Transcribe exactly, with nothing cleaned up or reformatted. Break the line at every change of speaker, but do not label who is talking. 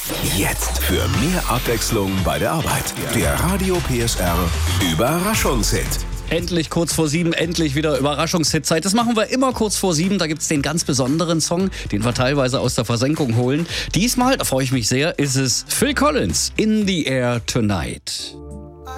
Jetzt für mehr Abwechslung bei der Arbeit. Der Radio P S R Überraschungshit.
Endlich kurz vor sieben, endlich wieder Überraschungshitzeit. Das machen wir immer kurz vor sieben. Da gibt's den ganz besonderen Song, den wir teilweise aus der Versenkung holen. Diesmal, da freue ich mich sehr, ist es Phil Collins, In the Air Tonight.